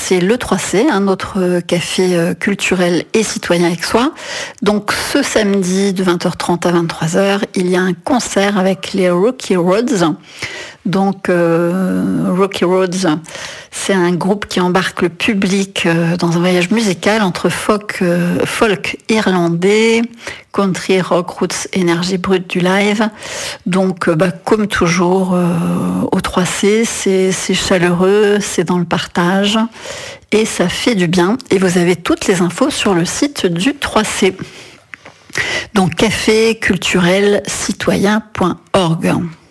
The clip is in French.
c'est le 3C, un autre café culturel et citoyen aixois. Donc ce samedi de 20h30 à 23h, il y a un concert avec les Rocky Roads. Donc Rocky Roads, c'est un groupe qui embarque le public dans un voyage musical entre folk irlandais, country, rock, roots, énergie brute du live. Donc comme toujours au 3C, c'est chaleureux, c'est dans le partage et ça fait du bien. Et vous avez toutes les infos sur le site du 3C. Donc caféculturelcitoyen.org.